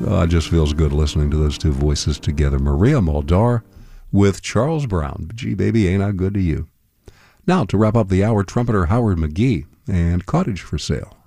It just feels good listening to those two voices together. Maria Muldaur with Charles Brown. Gee, baby, ain't I good to you? Now, to wrap up the hour, trumpeter Howard McGhee and Cottage for Sale.